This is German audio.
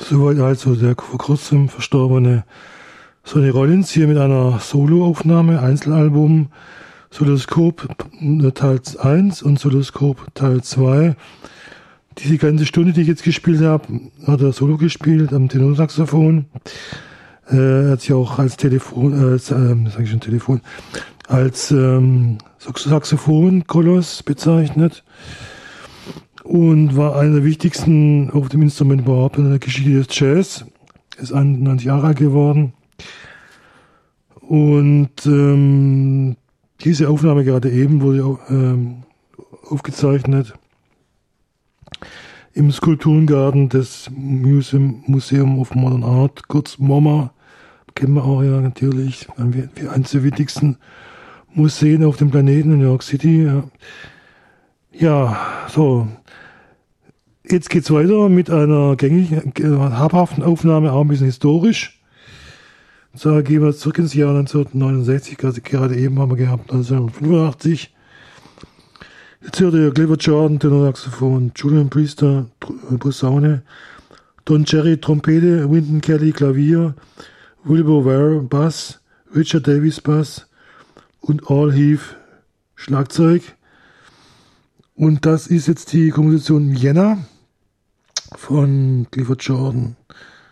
Soweit also der vor kurzem verstorbene Sonny Rollins hier mit einer Soloaufnahme, Einzelalbum, Soloskop Teil 1 und Soloskop Teil 2. Diese ganze Stunde, die ich jetzt gespielt habe, hat er Solo gespielt am Tenorsaxophon. Er hat sich auch als als Saxophon-Koloss bezeichnet und war einer der wichtigsten auf dem Instrument überhaupt in der Geschichte des Jazz. Ist 91 Jahre alt geworden. Und diese Aufnahme gerade eben wurde aufgezeichnet im Skulpturengarten des Museum of Modern Art, kurz MoMA, kennen wir auch ja natürlich, wie eines der wichtigsten Museen auf dem Planeten in New York City. Ja, so. Jetzt geht's weiter mit einer gängigen, habhaften Aufnahme, auch ein bisschen historisch. So, gehen wir zurück ins Jahr 1969, gerade eben haben wir gehabt, 1985. Jetzt hört ihr Clifford Jordan, Tenorsaxophon, Julian Priester, Posaune, Don Cherry, Trompete, Wynton Kelly, Klavier, Wilbur Ware, Bass, Richard Davis, Bass und Al Heath, Schlagzeug. Und das ist jetzt die Komposition Vienna von Clifford Jordan.